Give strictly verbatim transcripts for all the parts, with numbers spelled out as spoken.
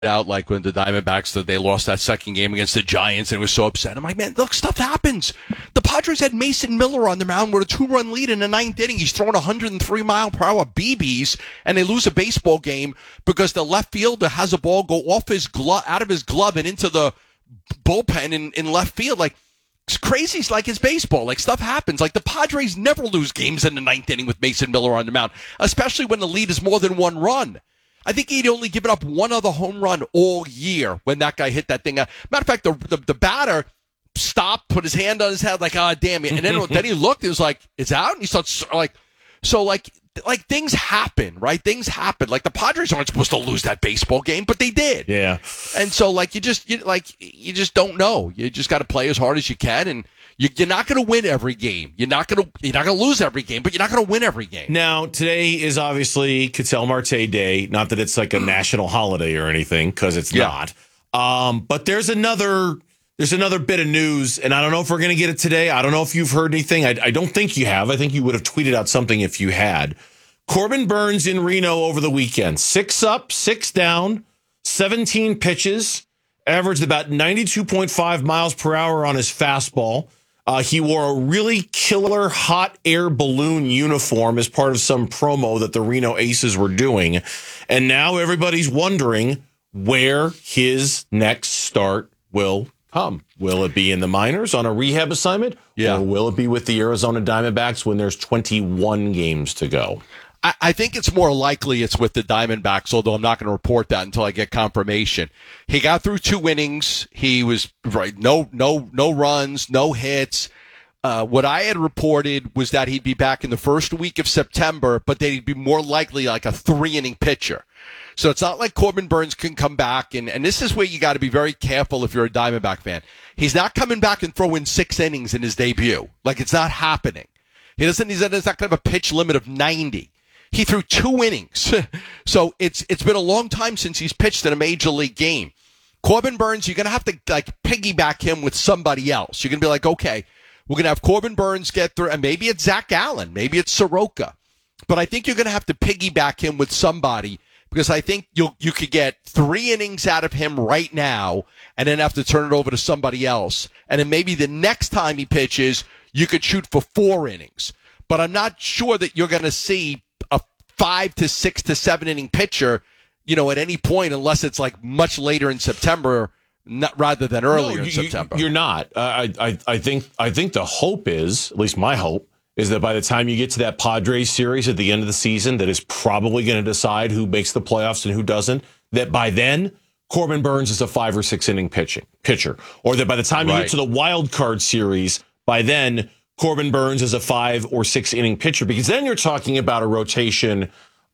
out like when the Diamondbacks that they lost that second game against the Giants and was so upset. I'm like, man, look, stuff happens. The Padres had Mason Miller on the mound with a two-run lead in the ninth inning. He's throwing one hundred three mile per hour B Bs, and they lose a baseball game because the left fielder has a ball go off his glove, out of his glove, and into the bullpen in, in left field. Like, it's crazy. It's like it's baseball. Like, stuff happens. Like, the Padres never lose games in the ninth inning with Mason Miller on the mound, especially when the lead is more than one run. I think he'd only given up one other home run all year when that guy hit that thing. Matter of fact, the, the the batter stopped, put his hand on his head, like, ah, oh, damn it. And then then he looked, it was like, it's out. And he starts like, so like, like things happen, right? Things happen. Like, the Padres aren't supposed to lose that baseball game, but they did. Yeah. And so, like, you just, you, like, you just don't know. You just got to play as hard as you can, and you, you're not going to win every game. You're not going to, you're not going to lose every game, but you're not going to win every game. Now, today is obviously Ketel Marte Day. Not that it's like a national holiday or anything, because it's yeah. not. Um, but there's another, there's another bit of news, and I don't know if we're going to get it today. I don't know if you've heard anything. I, I don't think you have. I think you would have tweeted out something if you had. Corbin Burnes in Reno over the weekend. Six up, six down, seventeen pitches, averaged about ninety-two point five miles per hour on his fastball. Uh, he wore a really killer hot air balloon uniform as part of some promo that the Reno Aces were doing. And now everybody's wondering where his next start will come. Will it be in the minors on a rehab assignment? Yeah. Or will it be with the Arizona Diamondbacks when there's twenty-one games to go? I, I think it's more likely it's with the Diamondbacks, although I'm not going to report that until I get confirmation. He got through two innings. He was right, no, no, no runs, no hits. Uh, what I had reported was that he'd be back in the first week of September, but that he'd be more likely like a three-inning pitcher. So it's not like Corbin Burnes can come back, and, and this is where you got to be very careful if you're a Diamondback fan. He's not coming back and throwing six innings in his debut. Like, it's not happening. He doesn't. He's not going to have a pitch limit of ninety. He threw two innings. So it's it's been a long time since he's pitched in a major league game. Corbin Burnes, you're going to have to like piggyback him with somebody else. You're going to be like, okay, we're going to have Corbin Burnes get through, and maybe it's Zach Allen, maybe it's Soroka. But I think you're going to have to piggyback him with somebody, because I think you you could get three innings out of him right now and then have to turn it over to somebody else. And then maybe the next time he pitches, you could shoot for four innings. But I'm not sure that you're going to see a five to six to seven inning pitcher, you know, at any point, unless it's like much later in September, not, rather than earlier no, you, in September. You're not. Uh, I, I, I think, I think the hope is, at least my hope, is that by the time you get to that Padres series at the end of the season, that is probably going to decide who makes the playoffs and who doesn't, that by then Corbin Burnes is a five or six inning pitching pitcher, or that by the time you right. get to the wild card series, by then Corbin Burnes is a five or six inning pitcher, because then you're talking about a rotation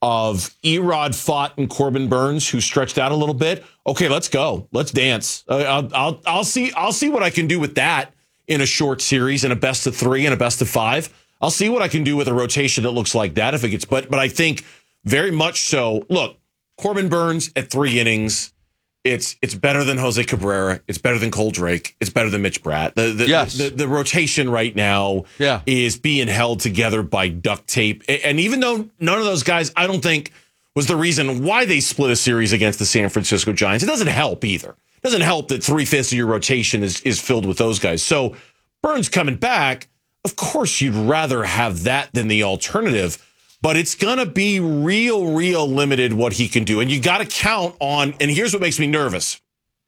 of Erod Fott and Corbin Burnes, who stretched out a little bit. Okay, let's go. Let's dance. Uh, I'll, I'll, I'll see. I'll see what I can do with that in a short series, in a best of three and a best of five. I'll see what I can do with a rotation that looks like that if it gets. But but I think very much so. Look, Corbin Burnes at three innings. It's it's better than Jose Cabrera. It's better than Cole Drake. It's better than Mitch Bratt. The the, yes. the, the, the rotation right now yeah. is being held together by duct tape. And even though none of those guys, I don't think, was the reason why they split a series against the San Francisco Giants, it doesn't help either. It doesn't help that three-fifths of your rotation is, is filled with those guys. So Burnes coming back, of course you'd rather have that than the alternative. But it's going to be real, real limited what he can do. And you got to count on, and here's what makes me nervous.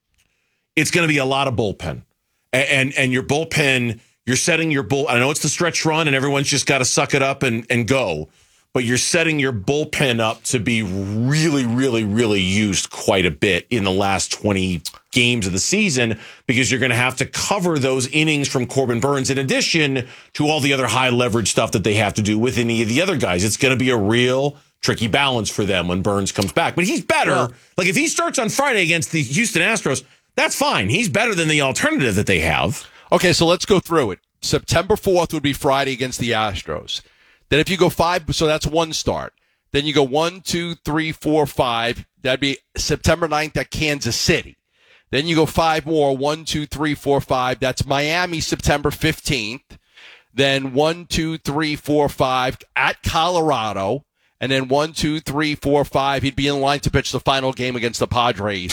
It's going to be a lot of bullpen. And, and and your bullpen, you're setting your bull. I know it's the stretch run and everyone's just got to suck it up and, and go. But you're setting your bullpen up to be really, really, really used quite a bit in the last twenty games of the season, because you're going to have to cover those innings from Corbin Burnes in addition to all the other high leverage stuff that they have to do with any of the other guys. It's going to be a real tricky balance for them when Burnes comes back. But he's better. Well, like if he starts on Friday against the Houston Astros, that's fine. He's better than the alternative that they have. Okay, so let's go through it. September fourth would be Friday against the Astros. Then if you go five, so that's one start. Then you go one, two, three, four, five. That'd be September ninth at Kansas City. Then you go five more, one, two, three, four, five. That's Miami, September fifteenth. Then one, two, three, four, five at Colorado. And then one, two, three, four, five, he'd be in line to pitch the final game against the Padres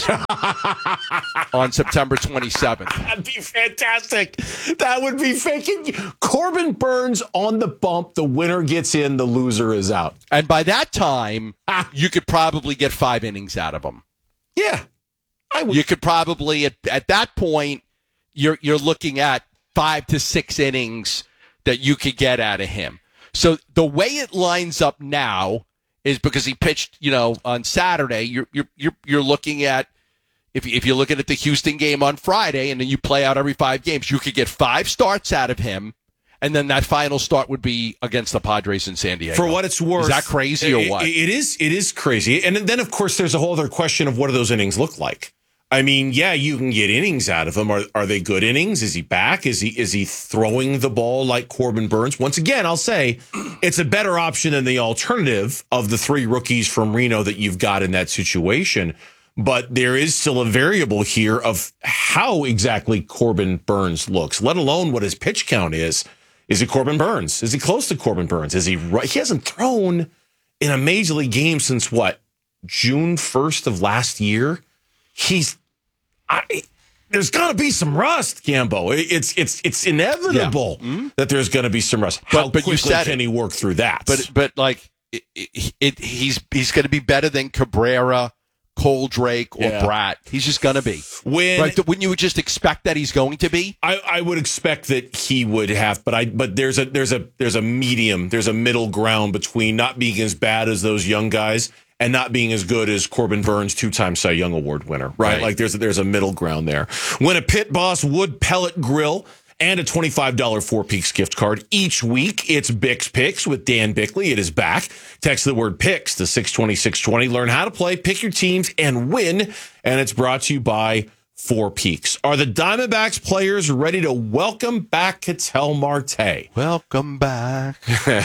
on September twenty-seventh. That'd be fantastic. That would be faking. Corbin Burnes on the bump. The winner gets in. The loser is out. And by that time, you could probably get five innings out of him. Yeah. I would. You could probably, at, at that point, you're you're looking at five to six innings that you could get out of him. So the way it lines up now is because he pitched, you know, on Saturday. You're you're you're you're looking at if if you're looking at the Houston game on Friday, and then you play out every five games, you could get five starts out of him, and then that final start would be against the Padres in San Diego. For what it's worth, is that crazy or it, what? It is. It is crazy. And then of course there's a whole other question of what do those innings look like. I mean, yeah, you can get innings out of him. Are are they good innings? Is he back? Is he is he throwing the ball like Corbin Burnes? Once again, I'll say it's a better option than the alternative of the three rookies from Reno that you've got in that situation. But there is still a variable here of how exactly Corbin Burnes looks, let alone what his pitch count is. Is he Corbin Burnes? Is he close to Corbin Burnes? Is he right? He hasn't thrown in a major league game since what, June first of last year? He's, I, there's got to be some rust, Gambo. It's it's it's inevitable yeah. mm-hmm. that there's going to be some rust. How but, but quickly you said can it. he work through that? But but like it, it, it, he's he's going to be better than Cabrera, Coldrake, or yeah. Bratt. He's just going to be. When right? Wouldn't you just expect that he's going to be? I, I would expect that he would have, but I but there's a there's a there's a medium, there's a middle ground between not being as bad as those young guys and not being as good as Corbin Burnes, two-time Cy Young Award winner, right? right? Like there's a, there's a middle ground there. Win a Pit Boss wood pellet grill and a twenty-five dollars Four Peaks gift card each week. It's Bix Picks with Dan Bickley. It is back. Text the word Picks to six twenty, six twenty. Learn how to play, pick your teams, and win. And it's brought to you by Four Peaks. Are the Diamondbacks players ready to welcome back Ketel Marte? Welcome back.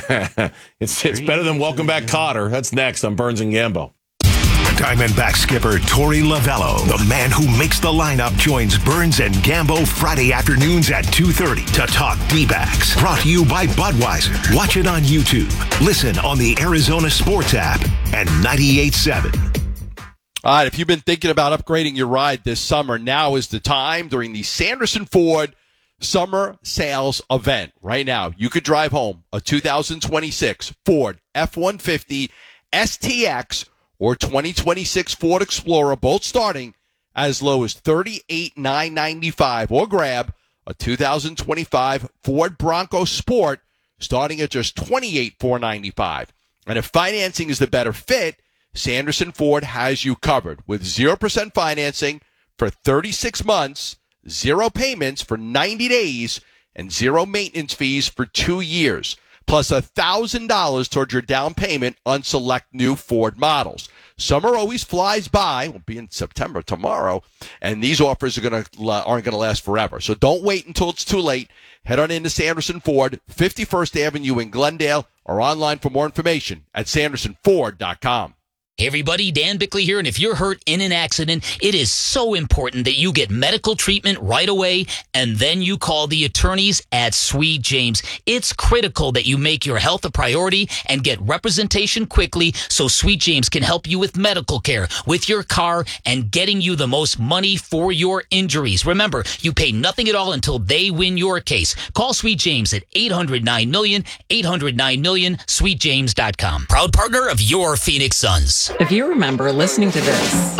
it's it's better than welcome back Cotter. That's next on Burns and Gambo. Diamondback skipper Torey Lovello, the man who makes the lineup, joins Burns and Gambo Friday afternoons at two thirty to talk D-backs. Brought to you by Budweiser. Watch it on YouTube. Listen on the Arizona Sports app and ninety-eight point seven. All right, if you've been thinking about upgrading your ride this summer, now is the time during the Sanderson Ford Summer Sales Event. Right now, you could drive home a two thousand twenty-six Ford F one fifty S T X or twenty twenty-six Ford Explorer, both starting as low as thirty-eight thousand nine hundred ninety-five dollars, or grab a two thousand twenty-five Ford Bronco Sport starting at just twenty-eight thousand four hundred ninety-five dollars. And if financing is the better fit, Sanderson Ford has you covered with zero percent financing for thirty-six months, zero payments for ninety days, and zero maintenance fees for two years, plus one thousand dollars towards your down payment on select new Ford models. Summer always flies by. We'll be in September tomorrow, and these offers are gonna aren't going to last forever. So don't wait until it's too late. Head on into Sanderson Ford, fifty-first Avenue in Glendale, or online for more information at sanderson ford dot com. Hey everybody, Dan Bickley here, and if you're hurt in an accident, it is so important that you get medical treatment right away, and then you call the attorneys at Sweet James. It's critical that you make your health a priority and get representation quickly so Sweet James can help you with medical care, with your car, and getting you the most money for your injuries. Remember, you pay nothing at all until they win your case. Call Sweet James at eight hundred nine million, eight hundred nine million, sweet james dot com. Proud partner of your Phoenix Suns. If you remember listening to this,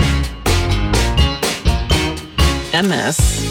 and this,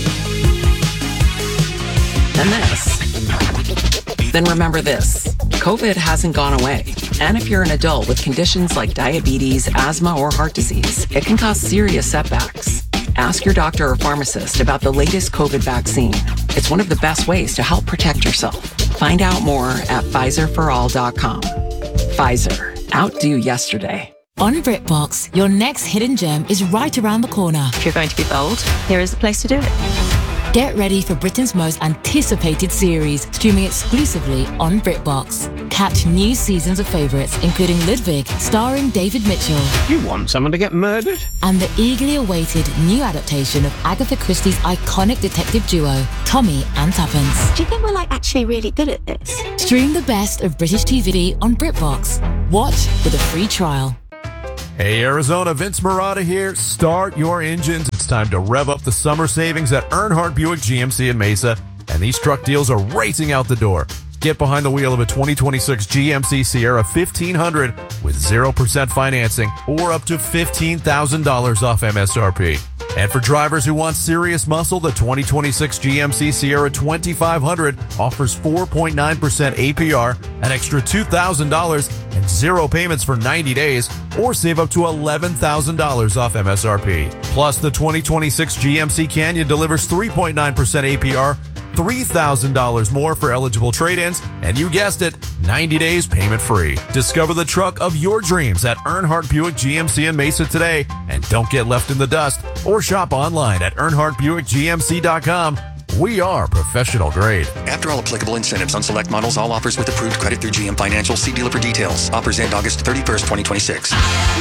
and this, then remember this. COVID hasn't gone away. And if you're an adult with conditions like diabetes, asthma, or heart disease, it can cause serious setbacks. Ask your doctor or pharmacist about the latest COVID vaccine. It's one of the best ways to help protect yourself. Find out more at Pfizer for all dot com. Pfizer. Outdo yesterday. On BritBox, your next hidden gem is right around the corner. If you're going to be bold, here is the place to do it. Get ready for Britain's most anticipated series, streaming exclusively on BritBox. Catch new seasons of favourites, including Ludwig, starring David Mitchell. You want someone to get murdered? And the eagerly awaited new adaptation of Agatha Christie's iconic detective duo, Tommy and Tuppence. Do you think we're like actually really good at this? Stream the best of British T V on BritBox. Watch with a free trial. Hey Arizona, Vince Marotta here. Start your engines. It's time to rev up the summer savings at Earnhardt Buick G M C in Mesa, and these truck deals are racing out the door. Get behind the wheel of a twenty twenty-six G M C Sierra fifteen hundred with zero percent financing or up to fifteen thousand dollars off M S R P. And for drivers who want serious muscle, the twenty twenty-six G M C Sierra twenty-five hundred offers four point nine percent A P R, an extra two thousand dollars, and zero payments for ninety days, or save up to eleven thousand dollars off M S R P. Plus, the twenty twenty-six G M C Canyon delivers three point nine percent A P R, three thousand dollars more for eligible trade-ins, and you guessed it, ninety days payment free. Discover the truck of your dreams at Earnhardt Buick G M C in Mesa today, and don't get left in the dust, or shop online at earnhardt buick g m c dot com. We are professional grade. After all applicable incentives on select models, all offers with approved credit through G M Financial. See dealer for details. Offers end August thirty-first, twenty twenty-six.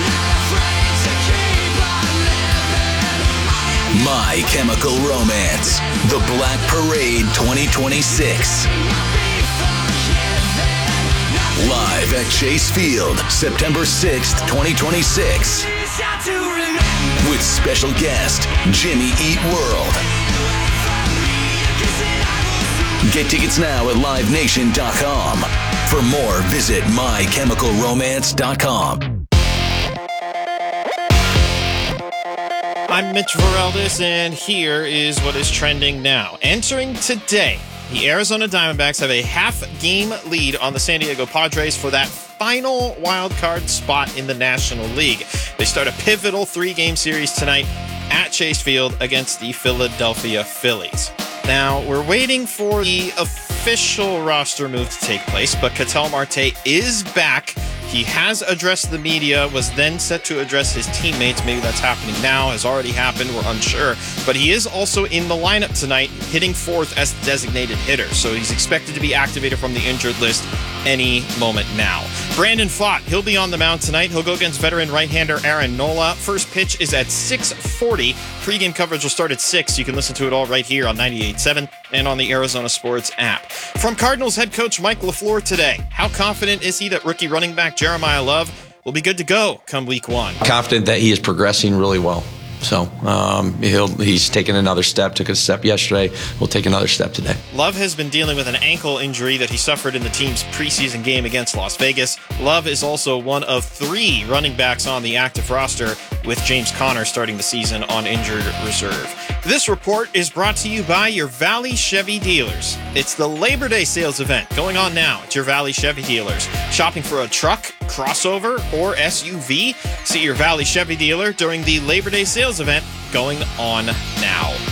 My Chemical Romance, The Black Parade twenty twenty-six. Live at Chase Field, September sixth, twenty twenty-six. With special guest, Jimmy Eat World. Get tickets now at live nation dot com. For more, visit my chemical romance dot com. I'm Mitch Vareldis, and here is what is trending now. Entering today, the Arizona Diamondbacks have a half-game lead on the San Diego Padres for that final wild-card spot in the National League. They start a pivotal three-game series tonight at Chase Field against the Philadelphia Phillies. Now, we're waiting for the official roster move to take place, but Ketel Marte is back. He has addressed the media, was then set to address his teammates. Maybe that's happening now, has already happened, we're unsure. But he is also in the lineup tonight, hitting fourth as the designated hitter. So he's expected to be activated from the injured list any moment now. Brandon Pfaadt, he'll be on the mound tonight. He'll go against veteran right-hander Aaron Nola. First pitch is at six forty. Pre-game coverage will start at six. You can listen to it all right here on ninety-eight point seven and on the Arizona Sports app. From Cardinals head coach Mike LaFleur today, how confident is he that rookie running back Jeremiah Love will be good to go come week one? Confident that he is progressing really well. So um, he'll he's taken another step, took a step yesterday, will take another step today. Love has been dealing with an ankle injury that he suffered in the team's preseason game against Las Vegas. Love is also one of three running backs on the active roster, with James Conner starting the season on injured reserve. This report is brought to you by your Valley Chevy dealers. It's the Labor Day sales event going on now at your Valley Chevy dealers. Shopping for a truck, crossover, or S U V? See your Valley Chevy dealer during the Labor Day sales event going on now.